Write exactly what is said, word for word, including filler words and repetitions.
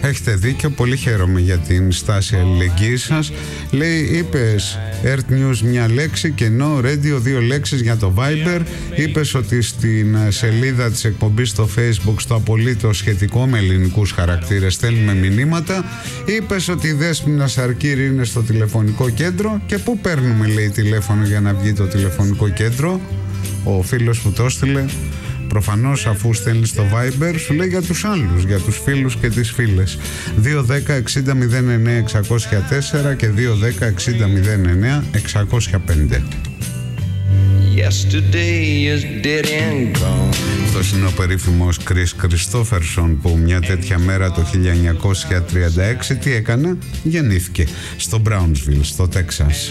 Έχετε δίκιο, πολύ χαίρομαι για την στάση αλληλεγγύης σας. Λέει, είπες Earth News μια λέξη και No Radio δύο λέξεις για το Viber. Είπες ότι στην σελίδα της εκπομπής στο Facebook, στο απολύτως σχετικό με ελληνικούς χαρακτήρες, στέλνουμε μηνύματα. Είπες ότι η Δέσποινα Σαρκύρη είναι στο τηλεφωνικό κέντρο. Και πού παίρνουμε, λέει, τηλέφωνο για να βγει το τηλεφωνικό κέντρο? Ο φίλος που το έστειλε, προφανώς αφού στέλνει στο Viber, σου λέει για τους άλλους, για τους φίλους και τις φίλες. δύο δέκα εξήντα μηδέν εννέα εξακόσια τέσσερα και δύο δέκα εξήντα μηδέν εννέα εξακόσια πέντε. Αυτός είναι ο περίφημος Κρίς Κριστόφερσον που μια τέτοια μέρα το χίλια εννιακόσια τριάντα έξι τι έκανε? Γεννήθηκε στο Brownsville, στο Τέξας.